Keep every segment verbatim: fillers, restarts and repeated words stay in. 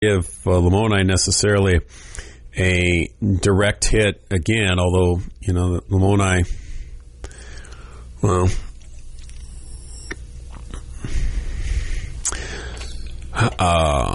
give uh, Lamoni necessarily a direct hit again, although, you know, Lamoni, well, uh,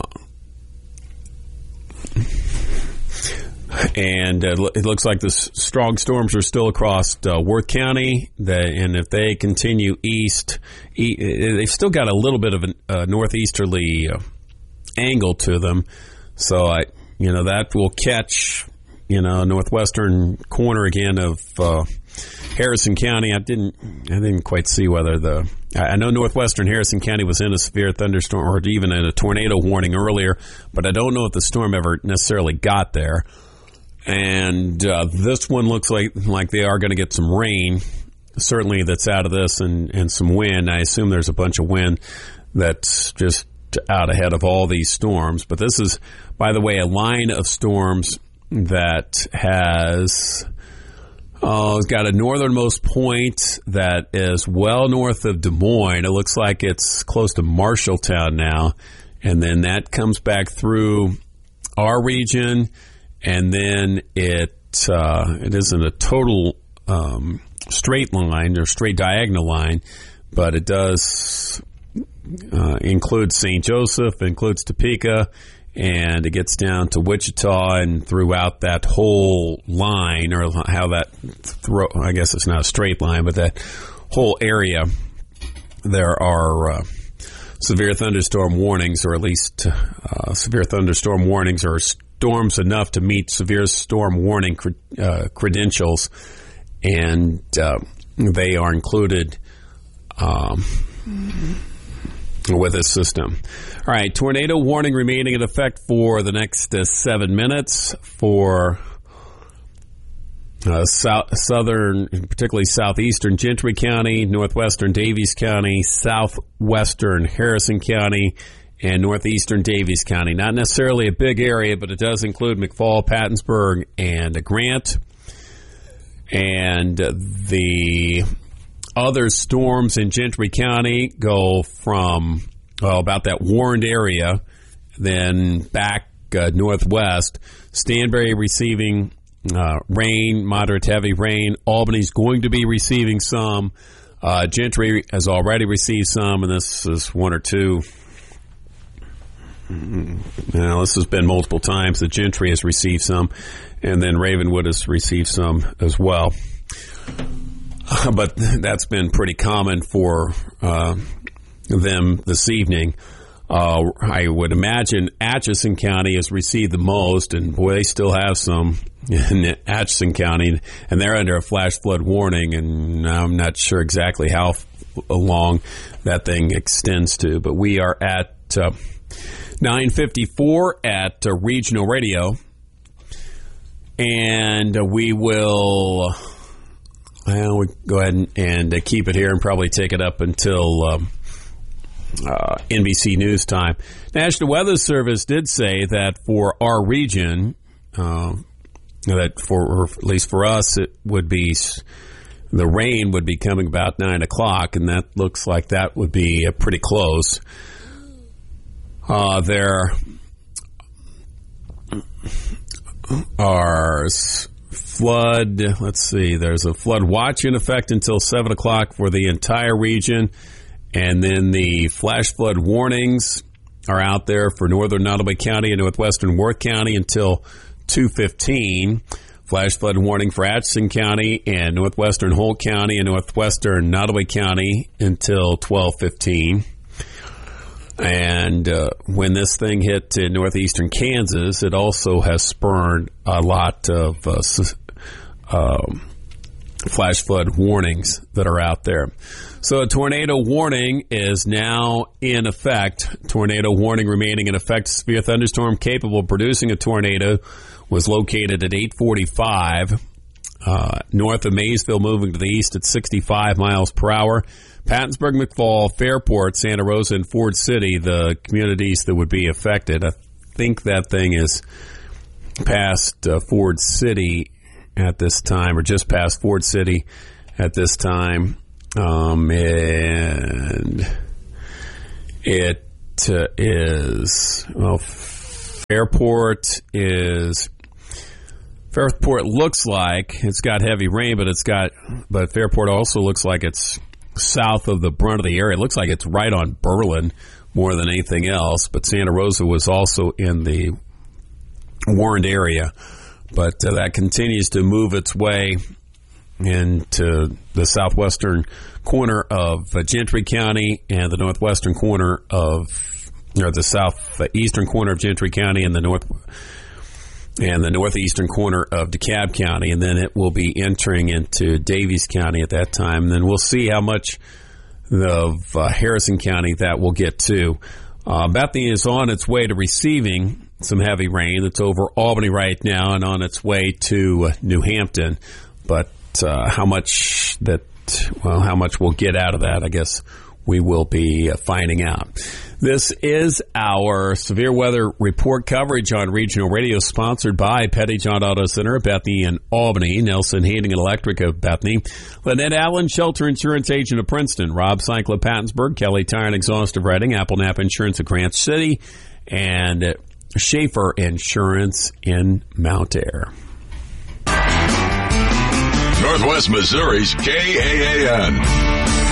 and uh, it looks like the strong storms are still across uh, Worth County, that, and if they continue east, e- they've still got a little bit of a uh, northeasterly uh, angle to them, so I, you know, that will catch, you know, northwestern corner again of uh, Harrison County. I didn't, I didn't quite see whether the, I know northwestern Harrison County was in a severe thunderstorm or even in a tornado warning earlier, but I don't know if the storm ever necessarily got there. And uh, this one looks like like they are going to get some rain, certainly that's out of this, and, and some wind. I assume there's a bunch of wind that's just out ahead of all these storms. But this is, by the way, a line of storms that has uh, got a northernmost point that is well north of Des Moines. It looks like it's close to Marshalltown now. And then that comes back through our region. And then it uh, it isn't a total um, straight line or straight diagonal line, but it does uh, include Saint Joseph, includes Topeka, and it gets down to Wichita and throughout that whole line, or how that throw, I guess it's not a straight line, but that whole area, there are uh, severe thunderstorm warnings, or at least uh, severe thunderstorm warnings or storms enough to meet severe storm warning cre- uh, credentials, and uh, they are included um, with this system. All right, tornado warning remaining in effect for the next uh, seven minutes for uh, south, southern, particularly southeastern Gentry County, northwestern Daviess County, southwestern Harrison County, and northeastern Daviess County. Not necessarily a big area, but it does include McFall, Pattonsburg, and Grant. And the other storms in Gentry County go from, well, about that warned area, then back uh, northwest. Stanberry receiving uh, rain, moderate to heavy rain. Albany's going to be receiving some. Uh, Gentry has already received some, and this is one or two. Now, this has been multiple times that Gentry has received some, and then Ravenwood has received some as well. Uh, but that's been pretty common for uh, them this evening. Uh, I would imagine Atchison County has received the most, and boy, they still have some in Atchison County, and they're under a flash flood warning, and I'm not sure exactly how long that thing extends to, but we are at Uh, nine fifty-four at uh, Regional Radio, and uh, we will well, we go ahead and, and uh, keep it here and probably take it up until um, uh, N B C News time. National Weather Service did say that for our region, uh, that for or at least for us, it would be the rain would be coming about nine o'clock, and that looks like that would be uh, pretty close. Uh, there are flood, let's see, there's a flood watch in effect until seven o'clock for the entire region, and then the flash flood warnings are out there for northern Nottaway County and northwestern Worth County until two fifteen. Flash flood warning for Atchison County and northwestern Holt County and northwestern Nottaway County until twelve fifteen. And uh, when this thing hit in northeastern Kansas, it also has spurned a lot of uh, um, flash flood warnings that are out there. So a tornado warning is now in effect. Tornado warning remaining in effect. Severe thunderstorm capable of producing a tornado was located at eight forty-five uh, north of Maysville, moving to the east at sixty-five miles per hour. Pattonsburg, McFall, Fairport, Santa Rosa, and Ford City, the communities that would be affected. I think that thing is past uh, Ford City at this time, or just past Ford City at this time. Um, and it uh, is, well, Fairport is Fairport looks like it's got heavy rain, but it's got but Fairport also looks like it's south of the brunt of the area. It looks like it's right on Berlin more than anything else. But Santa Rosa was also in the warned area, but uh, that continues to move its way into the southwestern corner of uh, Gentry County and the northwestern corner of, or the southeastern corner of Gentry County and the north and the northeastern corner of DeKalb County, and then it will be entering into Davies County at that time. And then we'll see how much of uh, Harrison County that will get to. Uh, Bethany is on its way to receiving some heavy rain. It's over Albany right now and on its way to uh, New Hampton. But uh, how much that, well, how much we'll get out of that, I guess we will be uh, finding out. This is our severe weather report coverage on regional radio, sponsored by Petty John Auto Center of Bethany and Albany, Nelson Heating and Electric of Bethany, Lynette Allen, Shelter Insurance Agent of Princeton, Rob Cycla, Pattonsburg, Kelly Tire and Exhaustive Writing, Apple Napa Insurance of Grant City, and Schaefer Insurance in Mount Ayr. Northwest Missouri's K A A N.